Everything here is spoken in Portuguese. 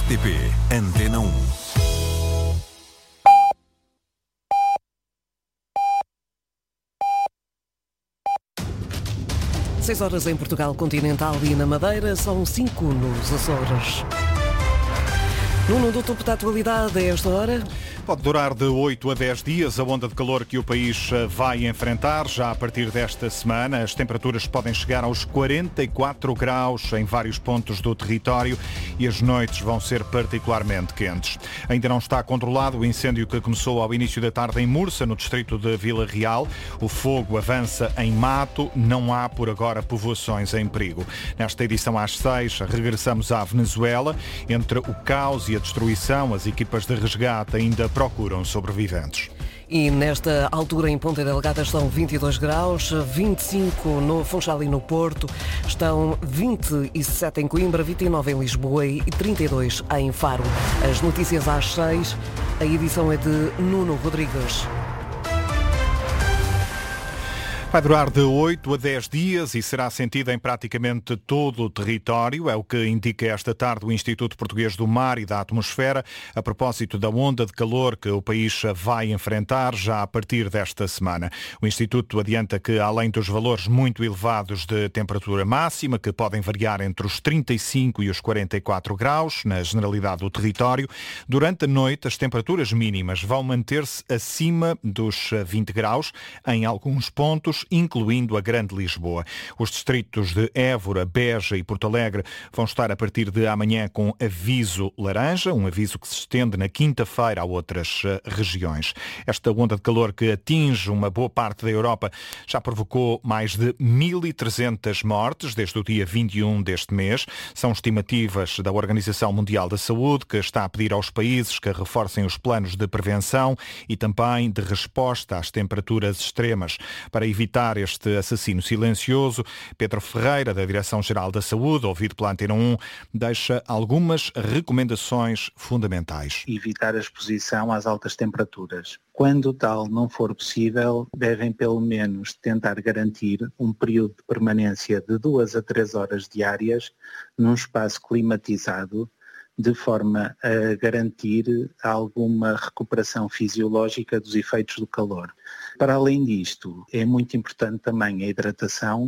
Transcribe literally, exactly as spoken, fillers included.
R T P Antena um. Seis horas em Portugal continental e na Madeira, são cinco nos Açores. Nuno, do topo da atualidade, a esta hora. Pode durar de oito a dez dias a onda de calor que o país vai enfrentar. Já a partir desta semana, as temperaturas podem chegar aos quarenta e quatro graus em vários pontos do território e as noites vão ser particularmente quentes. Ainda não está controlado o incêndio que começou ao início da tarde em Mursa, no distrito de Vila Real. O fogo avança em mato, não há por agora povoações em perigo. Nesta edição às seis, regressamos à Venezuela. Entre o caos e a destruição, as equipas de resgate ainda procuram sobreviventes. E nesta altura em Ponta Delgada estão vinte e dois graus, vinte e cinco no Funchal e no Porto, estão vinte e sete em Coimbra, vinte e nove em Lisboa e trinta e dois em Faro. As notícias às seis, a edição é de Nuno Rodrigues. Vai durar de oito a dez dias e será sentida em praticamente todo o território. É o que indica esta tarde o Instituto Português do Mar e da Atmosfera, a propósito da onda de calor que o país vai enfrentar já a partir desta semana. O Instituto adianta que, além dos valores muito elevados de temperatura máxima, que podem variar entre os trinta e cinco e os quarenta e quatro graus, na generalidade do território, durante a noite as temperaturas mínimas vão manter-se acima dos vinte graus em alguns pontos, incluindo a Grande Lisboa. Os distritos de Évora, Beja e Porto Alegre vão estar a partir de amanhã com aviso laranja, um aviso que se estende na quinta-feira a outras regiões. Esta onda de calor que atinge uma boa parte da Europa já provocou mais de mil e trezentas mortes desde o dia vinte e um deste mês. São estimativas da Organização Mundial da Saúde, que está a pedir aos países que reforcem os planos de prevenção e também de resposta às temperaturas extremas. Para evitar este assassino silencioso, Pedro Ferreira, da Direção-Geral da Saúde, ouvido pela Antena um, deixa algumas recomendações fundamentais. Evitar a exposição às altas temperaturas. Quando tal não for possível, devem pelo menos tentar garantir um período de permanência de duas a três horas diárias num espaço climatizado, de forma a garantir alguma recuperação fisiológica dos efeitos do calor. Para além disto, é muito importante também a hidratação